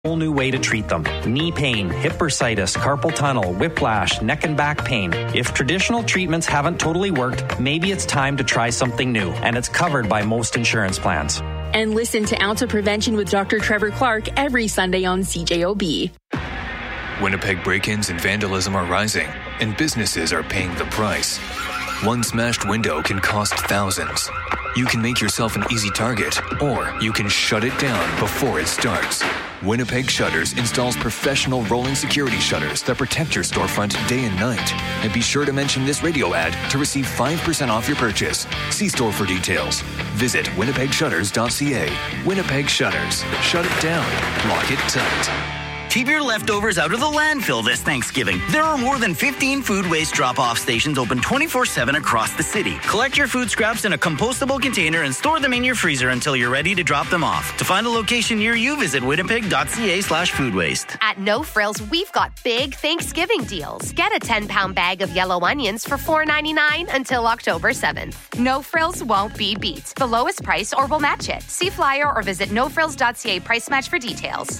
whole new way to treat them. Knee pain, hip bursitis, carpal tunnel, whiplash, neck and back pain. If traditional treatments haven't totally worked, maybe it's time to try something new, and it's covered by most insurance plans. And listen to Ounce of Prevention with Dr. Trevor Clark every Sunday on CJOB. Winnipeg break-ins and vandalism are rising, and businesses are paying the price. One smashed window can cost thousands. You can make yourself an easy target, or you can shut it down before it starts. Winnipeg Shutters installs professional rolling security shutters that protect your storefront day and night. And be sure to mention this radio ad to receive 5% off your purchase. See store for details. Visit winnipegshutters.ca. Winnipeg Shutters. Shut it down. Lock it tight. Keep your leftovers out of the landfill this Thanksgiving. There are more than 15 food waste drop-off stations open 24/7 across the city. Collect your food scraps in a compostable container and store them in your freezer until you're ready to drop them off. To find a location near you, visit winnipeg.ca/food waste. At No Frills, we've got big Thanksgiving deals. Get a 10-pound bag of yellow onions for $4.99 until October 7th. No Frills won't be beat. The lowest price or we'll match it. See flyer or visit nofrills.ca price match for details.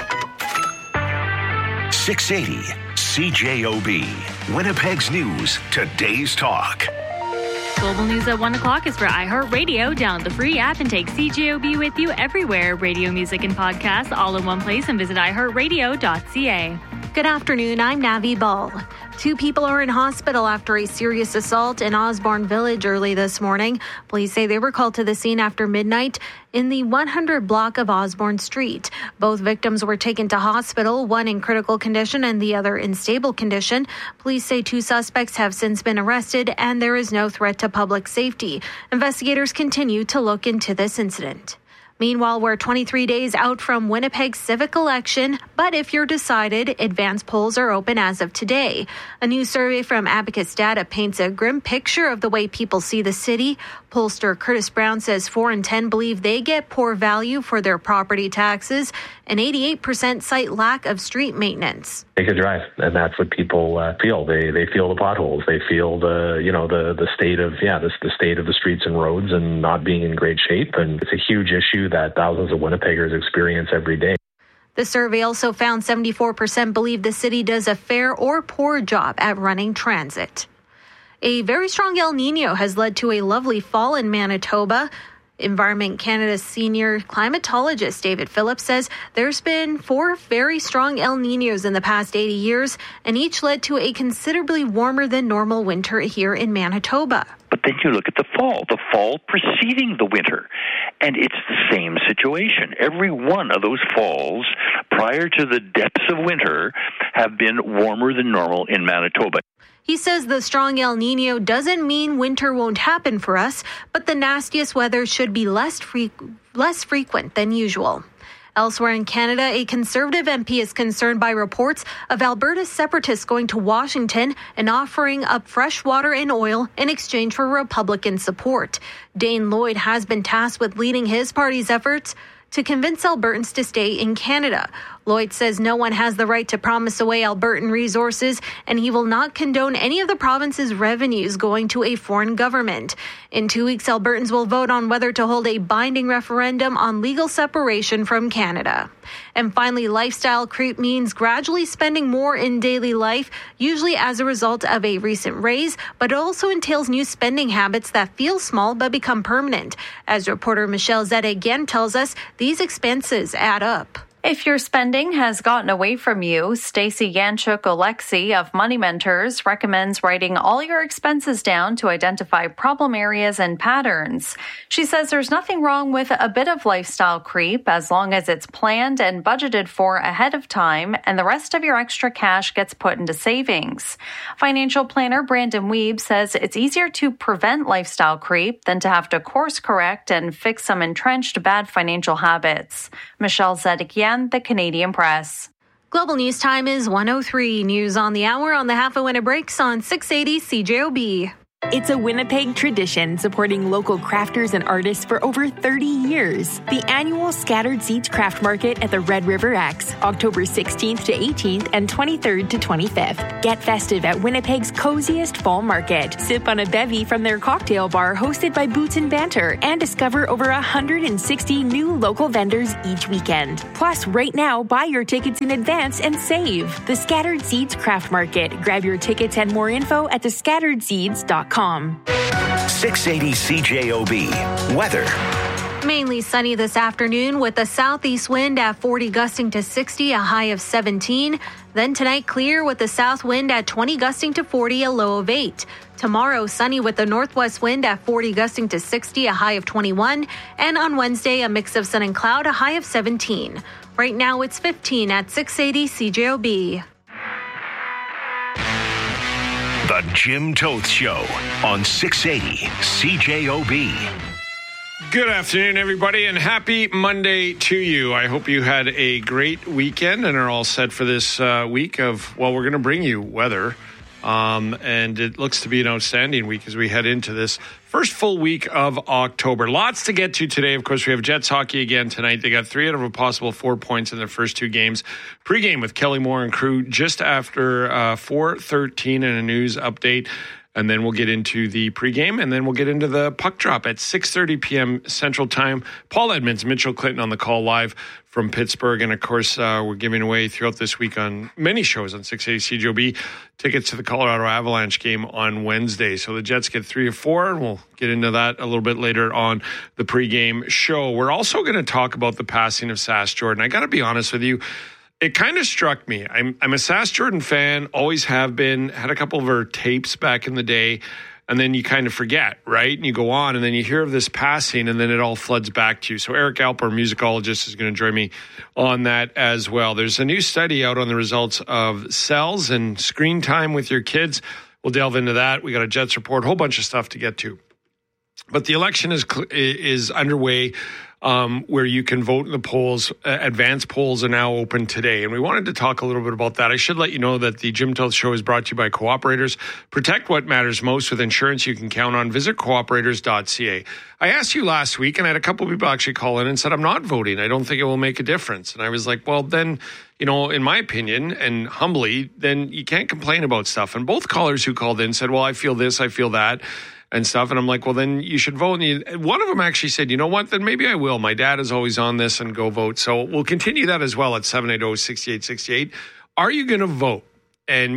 680 CJOB, Winnipeg's News, Today's Talk. Global News at 1 o'clock is for iHeartRadio. Download the free app and take CJOB with you everywhere. Radio, music, and podcasts all in one place, and visit iHeartRadio.ca. Good afternoon, I'm Navi Ball. 2 people are in hospital after a serious assault in Osborne Village early this morning. Police say they were called to the scene after midnight in the 100 block of Osborne Street. Both victims were taken to hospital, one in critical condition and the other in stable condition. Police say 2 suspects have since been arrested and there is no threat to public safety. Investigators continue to look into this incident. Meanwhile, we're 23 days out from Winnipeg's civic election, but if you're decided, advance polls are open as of today. A new survey from Abacus Data paints a grim picture of the way people see the city. Pollster Curtis Brown says 4 in 10 believe they get poor value for their property taxes, and 88% cite lack of street maintenance. Take a drive, and that's what people feel. They feel the potholes. They feel the state of the state of the streets and roads and not being in great shape. And it's a huge issue that thousands of Winnipeggers experience every day. The survey also found 74% believe the city does a fair or poor job at running transit. A very strong El Nino has led to a lovely fall in Manitoba. Environment Canada's senior climatologist David Phillips says there's been 4 very strong El Ninos in the past 80 years, and each led to a considerably warmer than normal winter here in Manitoba. But then you look at the fall preceding the winter, and it's the same situation. Every one of those falls prior to the depths of winter have been warmer than normal in Manitoba. He says the strong El Nino doesn't mean winter won't happen for us, but the nastiest weather should be less frequent than usual. Elsewhere in Canada, a Conservative MP is concerned by reports of Alberta separatists going to Washington and offering up fresh water and oil in exchange for Republican support. Dane Lloyd has been tasked with leading his party's efforts to convince Albertans to stay in Canada. Lloyd says no one has the right to promise away Albertan resources, and he will not condone any of the province's revenues going to a foreign government. In 2 weeks, Albertans will vote on whether to hold a binding referendum on legal separation from Canada. And finally, lifestyle creep means gradually spending more in daily life, usually as a result of a recent raise, but it also entails new spending habits that feel small but become permanent. As reporter Michelle Zeta again tells us, these expenses add up. If your spending has gotten away from you, Stacey Yanchuk-Oleksy of Money Mentors recommends writing all your expenses down to identify problem areas and patterns. She says there's nothing wrong with a bit of lifestyle creep as long as it's planned and budgeted for ahead of time and the rest of your extra cash gets put into savings. Financial planner Brandon Weeb says it's easier to prevent lifestyle creep than to have to course correct and fix some entrenched bad financial habits. Michelle Zedekian, The Canadian Press. Global News Time is 1:03. News on the hour on the half-hour when it breaks on 680 CJOB. It's a Winnipeg tradition supporting local crafters and artists for over 30 years. The annual Scattered Seeds Craft Market at the Red River X, October 16th to 18th and 23rd to 25th. Get festive at Winnipeg's coziest fall market. Sip on a bevy from their cocktail bar hosted by Boots and Banter and discover over 160 new local vendors each weekend. Plus, right now, buy your tickets in advance and save. The Scattered Seeds Craft Market. Grab your tickets and more info at thescatteredseeds.com. 680 CJOB. Weather. Mainly sunny this afternoon with a southeast wind at 40 gusting to 60, a high of 17. Then tonight clear with the south wind at 20 gusting to 40, a low of 8. Tomorrow sunny with the northwest wind at 40 gusting to 60, a high of 21. And on Wednesday a mix of sun and cloud, a high of 17. Right now it's 15 at 680 CJOB. The Jim Toth Show on 680 CJOB. Good afternoon, everybody, and happy Monday to you. I hope you had a great weekend and are all set for this week of, well, we're going to bring you weather. And it looks to be an outstanding week as we head into this first full week of October. Lots to get to today. Of course, we have Jets hockey again tonight. They got 3 out of a possible 4 points in their first 2 games. Pre-game with Kelly Moore and crew just after 4:13 and a news update. And then we'll get into the pregame, and then we'll get into the puck drop at 6:30 p.m. Central Time. Paul Edmonds, Mitchell Clinton on the call live from Pittsburgh. And, of course, we're giving away throughout this week on many shows on 680 CJOB tickets to the Colorado Avalanche game on Wednesday. So the Jets get 3 of 4, and we'll get into that a little bit later on the pregame show. We're also going to talk about the passing of Sass Jordan. I got to be honest with you. It kind of struck me. I'm a Sass Jordan fan, always have been, had a couple of her tapes back in the day, and then you kind of forget, right? And you go on, and then you hear of this passing, and then it all floods back to you. So Eric Alper, musicologist, is going to join me on that as well. There's a new study out on the results of cells and screen time with your kids. We'll delve into that. We got a Jets report, a whole bunch of stuff to get to. But the election is underway. Where you can vote in the polls. Advanced polls are now open today. And we wanted to talk a little bit about that. I should let you know that the Jim Toth Show is brought to you by Cooperators. Protect what matters most with insurance you can count on. Visit cooperators.ca. I asked you last week, and I had a couple of people actually call in and said, I'm not voting. I don't think it will make a difference. And I was like, well, then, you know, in my opinion, and humbly, then you can't complain about stuff. And both callers who called in said, well, I feel this, I feel that. And stuff. And I'm like, well, then you should vote. And one of them actually said, you know what, then maybe I will. My dad is always on this and go vote. So we'll continue that as well at 780-6868. Are you going to vote? And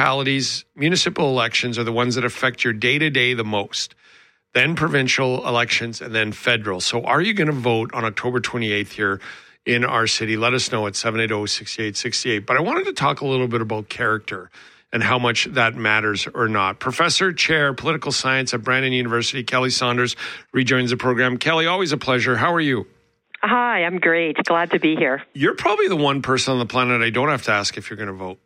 municipal elections are the ones that affect your day-to-day the most. Then provincial elections and then federal. So are you going to vote on October 28th here in our city? Let us know at 780-6868. But I wanted to talk a little bit about character and how much that matters or not. Professor, Chair, Political Science at Brandon University, Kelly Saunders, rejoins the program. Kelly, always a pleasure. How are you? Hi, I'm great. Glad to be here. You're probably the one person on the planet I don't have to ask if you're going to vote.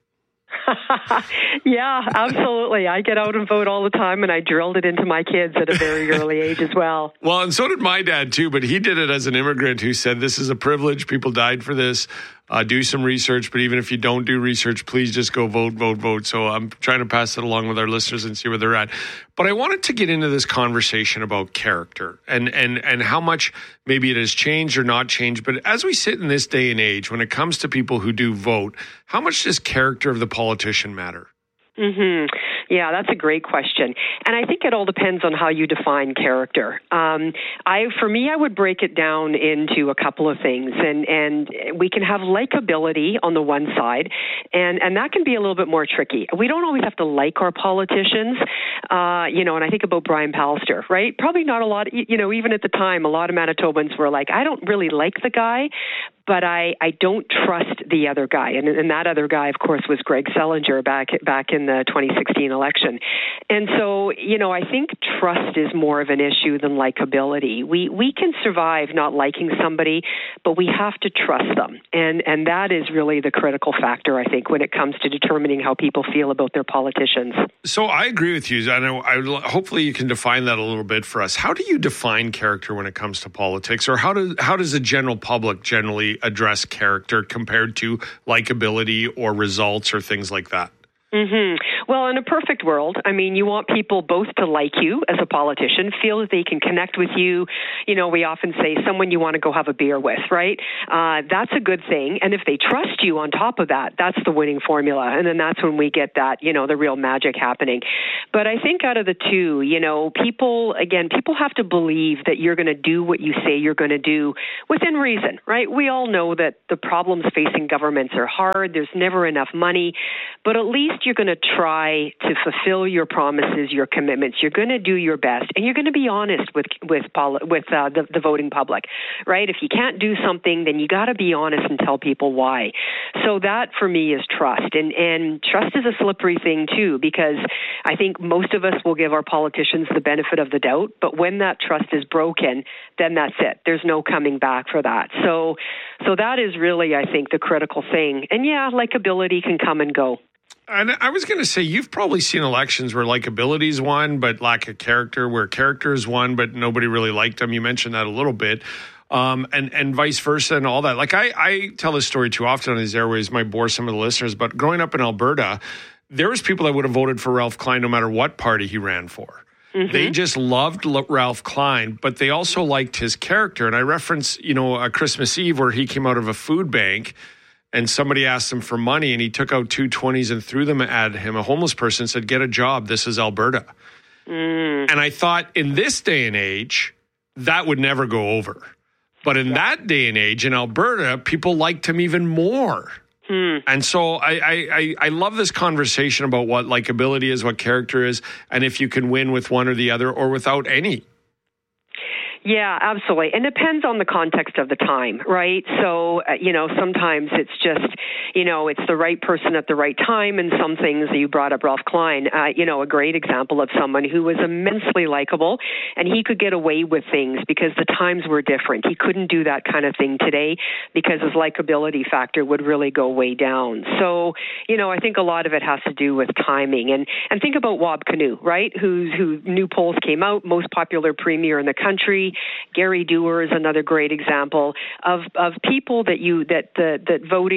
Yeah, absolutely. I get out and vote all the time, and I drilled it into my kids at a very early age as well. Well, and so did my dad, too, but he did it as an immigrant who said, this is a privilege. People died for this. Do some research, but even if you don't do research, please just go vote. So I'm trying to pass it along with our listeners and see where they're at. But I wanted to get into this conversation about character and how much maybe it has changed or not changed. But as we sit in this day and age, when it comes to people who do vote, how much does character of the politician matter? Mm-hmm. Yeah, that's a great question. And I think it all depends on how you define character. For me, I would break it down into a couple of things. And we can have likability on the one side, and that can be a little bit more tricky. We don't always have to like our politicians, and I think about Brian Pallister, right? Probably not a lot, even at the time, a lot of Manitobans were like, I don't really like the guy, but I don't trust the other guy. And that other guy, of course, was Greg Selinger back in the 2016 election. And so, I think trust is more of an issue than likability. We can survive not liking somebody, but we have to trust them. And that is really the critical factor, I think, when it comes to determining how people feel about their politicians. So I agree with you. I know. Hopefully you can define that a little bit for us. How do you define character when it comes to politics? Or how does the general public generally address character compared to likability or results or things like that? Well, in a perfect world, I mean, you want people both to like you as a politician, feel that they can connect with you. You know, we often say someone you want to go have a beer with, right? That's a good thing. And if they trust you on top of that, that's the winning formula. And then that's when we get that, you know, the real magic happening. But I think out of the two, you know, people have to believe that you're going to do what you say you're going to do within reason, right? We all know that the problems facing governments are hard. There's never enough money. But at least you're going to try to fulfill your promises, your commitments. You're going to do your best, and you're going to be honest with the voting public, right? If you can't do something, then you got to be honest and tell people why. So that, for me, is trust, and trust is a slippery thing too, because I think most of us will give our politicians the benefit of the doubt, but when that trust is broken, then that's it. There's no coming back for that. So that is really, I think, the critical thing. And yeah, likability can come and go. And I was going to say, you've probably seen elections where likability is won, but lack of character, where character is won, but nobody really liked them. You mentioned that a little bit. And vice versa and all that. Like I tell this story too often on these airways, might bore some of the listeners, but growing up in Alberta, there was people that would have voted for Ralph Klein no matter what party he ran for. They just loved Ralph Klein, but they also liked his character. And I reference, you know, a Christmas Eve where he came out of a food bank and somebody asked him for money and he took out 2 20s and threw them at him, a homeless person, said, "Get a job. This is Alberta." And I thought in this day and age, that would never go over. But in that day and age in Alberta, people liked him even more. And so I love this conversation about what likability is, what character is, and if you can win with one or the other or without any. Yeah, absolutely. And it depends on the context of the time, right? So, you know, sometimes it's just, you know, it's the right person at the right time. And some things that you brought up, Ralph Klein, you know, a great example of someone who was immensely likable and he could get away with things because the times were different. He couldn't do that kind of thing today because his likability factor would really go way down. So, you know, I think a lot of it has to do with timing. And think about Wab Kinew, right? Who new polls came out, most popular premier in the country. Gary Dewar is another great example of people that the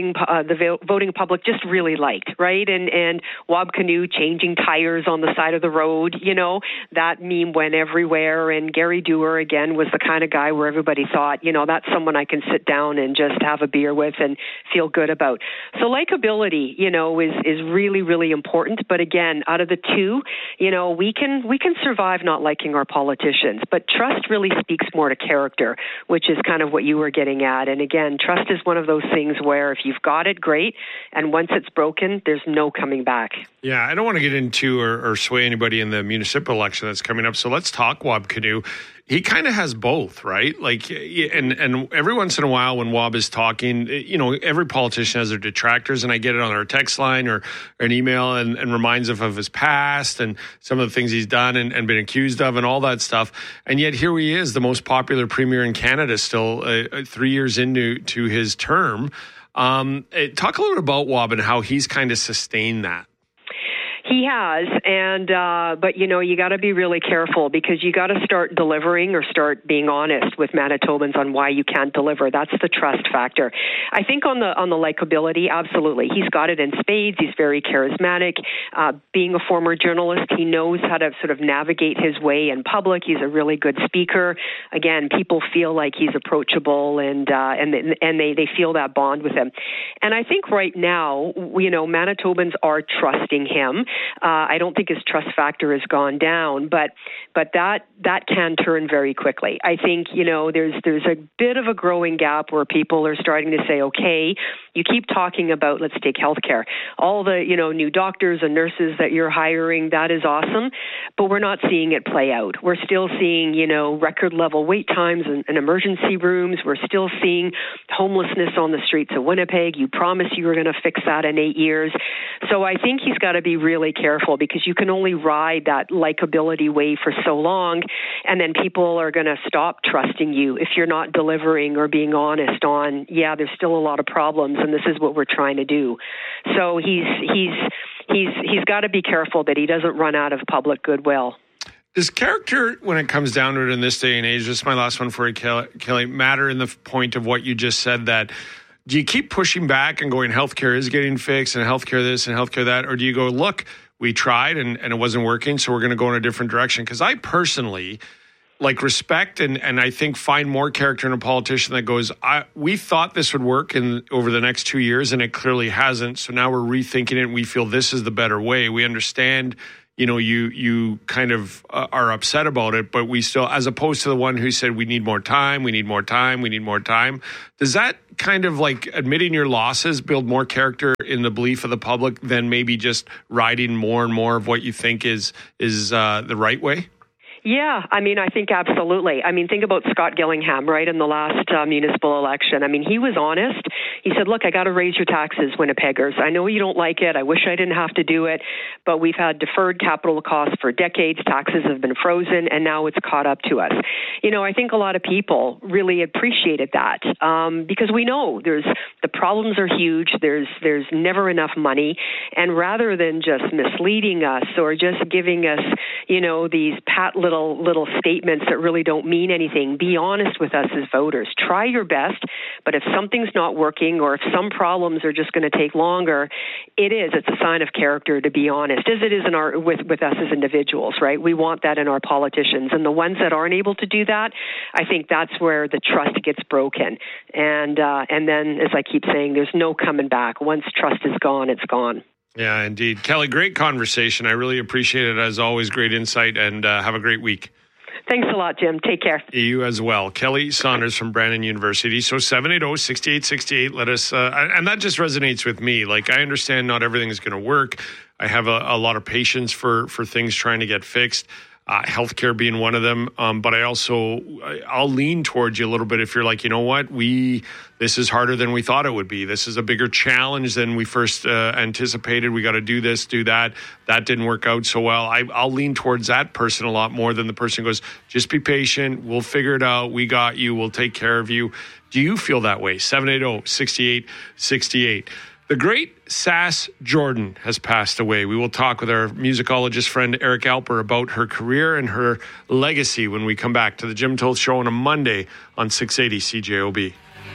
voting public just really liked, right? And Wab Kinew changing tires on the side of the road, you know, that meme went everywhere. And Gary Dewar again was the kind of guy where everybody thought, you know, that's someone I can sit down and just have a beer with and feel good about. So likability, you know, is really, really important. But again, out of the two, you know, we can survive not liking our politicians, but trust really speaks more to character, which is kind of what you were getting at. And again, trust is one of those things where if you've got it, great. And once it's broken, there's no coming back. Yeah, I don't want to get into or sway anybody in the municipal election that's coming up. So let's talk Wab Kinew. He kind of has both, right? Like, and every once in a while when Wab is talking, you know, every politician has their detractors, and I get it on our text line or an email and reminds him of his past and some of the things he's done and been accused of and all that stuff. And yet here he is, the most popular premier in Canada still 3 years into his term. Talk a little bit about Wab and how he's kind of sustained that. He has, but you know, you got to be really careful because you got to start delivering or start being honest with Manitobans on why you can't deliver. That's the trust factor. I think on the likability, absolutely, he's got it in spades. He's very charismatic. Being a former journalist, he knows how to sort of navigate his way in public. He's a really good speaker. Again, people feel like he's approachable, and they feel that bond with him. And I think right now, you know, Manitobans are trusting him. I don't think his trust factor has gone down, but that can turn very quickly. I think, you know, there's a bit of a growing gap where people are starting to say, okay, you keep talking about, let's take healthcare, all the, you know, new doctors and nurses that you're hiring, that is awesome, but we're not seeing it play out. We're still seeing, you know, record level wait times in emergency rooms. We're still seeing homelessness on the streets of Winnipeg. You promised you were going to fix that in 8 years. So I think he's got to be really careful because you can only ride that likability wave for so long, and then people are going to stop trusting you if you're not delivering or being honest on, yeah, there's still a lot of problems and this is what we're trying to do. So he's got to be careful that he doesn't run out of public goodwill. Does character, when it comes down to it in this day and age, this is my last one for you, Kelly, matter in the point of what you just said, that do you keep pushing back and going, healthcare is getting fixed and healthcare this and healthcare that? Or do you go, look, we tried and it wasn't working, so we're going to go in a different direction? Because I personally respect and I think find more character in a politician that goes, we thought this would work over the next 2 years and it clearly hasn't. So now we're rethinking it and we feel this is the better way. We understand, you kind of are upset about it, but we still, as opposed to the one who said, we need more time. Does that kind of admitting your losses build more character in the belief of the public than maybe just riding more and more of what you think is the right way? Yeah, I think absolutely. Think about Scott Gillingham, right, in the last municipal election. He was honest. He said, look, I got to raise your taxes, Winnipeggers. I know you don't like it. I wish I didn't have to do it, but we've had deferred capital costs for decades. Taxes have been frozen, and now it's caught up to us. I think a lot of people really appreciated that because we know the problems are huge. There's never enough money, and rather than just misleading us or just giving us, these pat little statements that really don't mean anything. Be honest with us as voters. Try your best, but if something's not working or if some problems are just going to take longer, it's a sign of character to be honest, as it is with us as individuals, right? We want that in our politicians, and the ones that aren't able to do that, I think that's where the trust gets broken. And then, as I keep saying, there's no coming back. Once trust is gone, it's gone. Yeah, indeed. Kelly, great conversation. I really appreciate it. As always, great insight, and have a great week. Thanks a lot, Jim. Take care. You as well. Kelly Saunders from Brandon University. So 780-6868. Let us, and that just resonates with me. I understand not everything is going to work. I have a lot of patience for things trying to get fixed. Healthcare being one of them. But I'll lean towards you a little bit if you're like, you know what, this is harder than we thought it would be. This is a bigger challenge than we first anticipated. We got to do this, do that. That didn't work out so well. I'll lean towards that person a lot more than the person who goes, just be patient. We'll figure it out. We got you. We'll take care of you. Do you feel that way? 780-6868. The great Sass Jordan has passed away. We will talk with our musicologist friend Eric Alper about her career and her legacy when we come back to the Jim Toth Show on a Monday on 680 CJOB.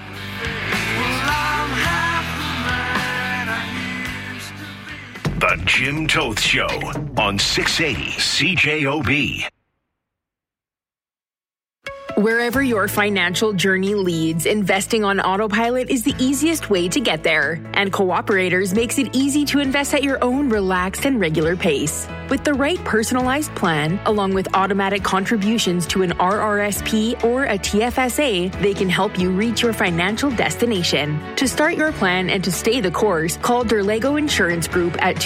The Jim Toth Show on 680 CJOB. Wherever your financial journey leads, investing on autopilot is the easiest way to get there. And Cooperators makes it easy to invest at your own relaxed and regular pace. With the right personalized plan, along with automatic contributions to an RRSP or a TFSA, they can help you reach your financial destination. To start your plan and to stay the course, call Derlego Insurance Group at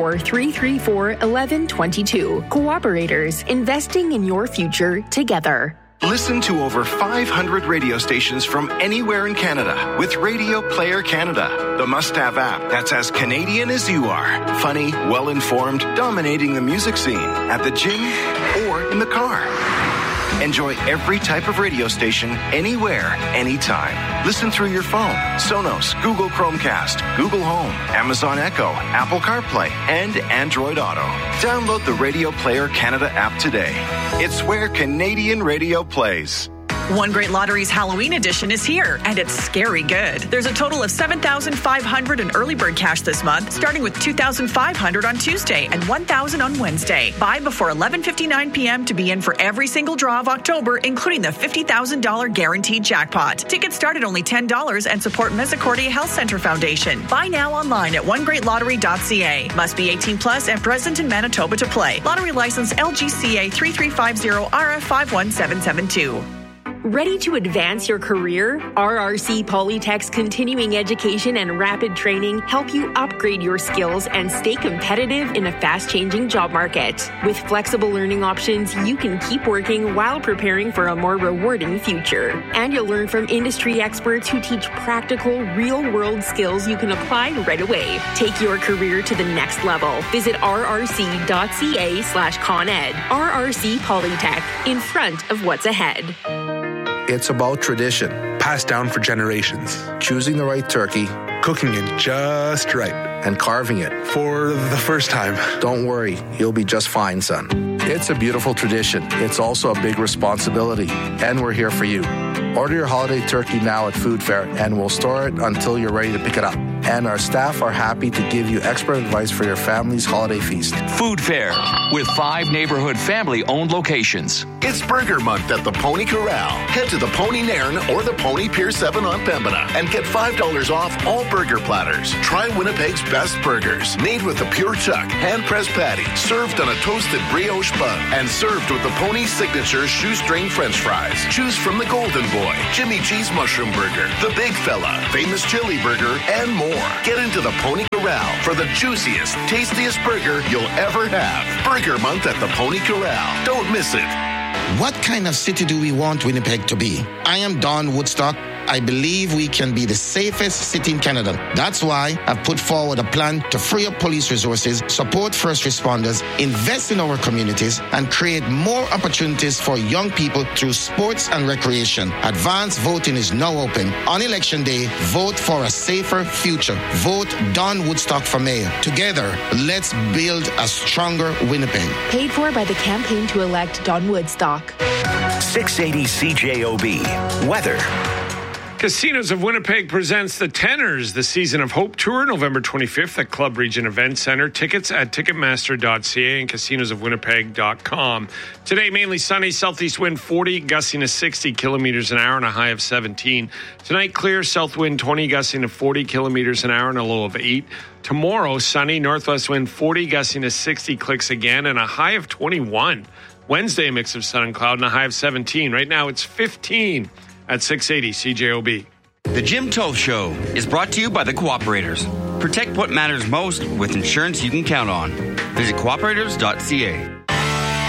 204-334-1122. Cooperators, investing in your future together. Listen to over 500 radio stations from anywhere in Canada with Radio Player Canada, the must-have app that's as Canadian as you are. Funny, well-informed, dominating the music scene at the gym or in the car. Enjoy every type of radio station, anywhere, anytime. Listen through your phone, Sonos, Google Chromecast, Google Home, Amazon Echo, Apple CarPlay, and Android Auto. Download the Radio Player Canada app today. It's where Canadian radio plays. One Great Lottery's Halloween edition is here, and it's scary good. There's a total of $7,500 in early bird cash this month, starting with $2,500 on Tuesday and $1,000 on Wednesday. Buy before 11:59 p.m. to be in for every single draw of October, including the $50,000 guaranteed jackpot. Tickets start at only $10 and support Misericordia Health Center Foundation. Buy now online at onegreatlottery.ca. Must be 18 plus and present in Manitoba to play. Lottery license LGCA 3350 RF 51772. Ready to advance your career? RRC Polytech's continuing education and rapid training help you upgrade your skills and stay competitive in a fast-changing job market. With flexible learning options, you can keep working while preparing for a more rewarding future. And you'll learn from industry experts who teach practical, real-world skills you can apply right away. Take your career to the next level. Visit rrc.ca/ConEd. RRC Polytech, in front of what's ahead. It's about tradition, passed down for generations. Choosing the right turkey, cooking it just right, and carving it for the first time. Don't worry, you'll be just fine, son. It's a beautiful tradition. It's also a big responsibility, and we're here for you. Order your holiday turkey now at Food Fair, and we'll store it until you're ready to pick it up. And our staff are happy to give you expert advice for your family's holiday feast. Food Fair, with 5 neighborhood family-owned locations. It's Burger Month at the Pony Corral. Head to the Pony Nairn or the Pony Pier 7 on Pembina and get $5 off all burger platters. Try Winnipeg's best burgers, made with a pure chuck, hand-pressed patty, served on a toasted brioche bun, and served with the Pony signature shoestring French fries. Choose from the Golden Boy, Jimmy G's Mushroom Burger, the Big Fella, Famous Chili Burger, and more. Get into the Pony Corral for the juiciest, tastiest burger you'll ever have. Burger Month at the Pony Corral. Don't miss it. What kind of city do we want Winnipeg to be? I am Don Woodstock. I believe we can be the safest city in Canada. That's why I've put forward a plan to free up police resources, support first responders, invest in our communities, and create more opportunities for young people through sports and recreation. Advance voting is now open. On Election Day, vote for a safer future. Vote Don Woodstock for mayor. Together, let's build a stronger Winnipeg. Paid for by the campaign to elect Don Woodstock. 680 CJOB. Weather. Casinos of Winnipeg presents the Tenors, the Season of Hope Tour, November 25th at Club Region Event Center. Tickets at Ticketmaster.ca and casinosofwinnipeg.com. Today, mainly sunny, southeast wind 40, gusting to 60 kilometers an hour and a high of 17. Tonight, clear, south wind 20, gusting to 40 kilometers an hour and a low of 8. Tomorrow, sunny, northwest wind 40, gusting to 60 clicks again and a high of 21. Wednesday, a mix of sun and cloud and a high of 17. Right now, it's 15. At 680 CJOB. The Jim Toth Show is brought to you by the Cooperators. Protect what matters most with insurance you can count on. Visit cooperators.ca.